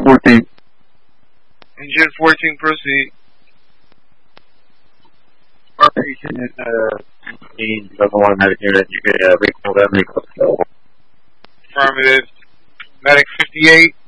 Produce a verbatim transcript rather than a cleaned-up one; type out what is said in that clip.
fourteen. Engine fourteen, proceed. Operation is uh, fifteen, level one medic unit. You can uh, recall that vehicle. Affirmative. Medic fifty-eight.